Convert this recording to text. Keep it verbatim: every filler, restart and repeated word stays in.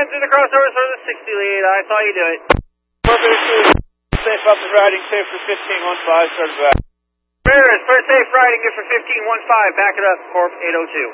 through the crossovers for the sixty lead. I saw you do it. Safe up and riding, safe for fifteen one five, started back. Ramirez, first safe riding, good for fifteen one five. Back it up, Corp eight oh two.